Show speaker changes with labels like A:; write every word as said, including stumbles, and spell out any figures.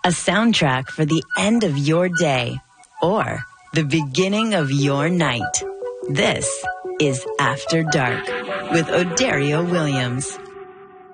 A: A soundtrack for the end of your day or the beginning of your night. This is After Dark with Odario Williams.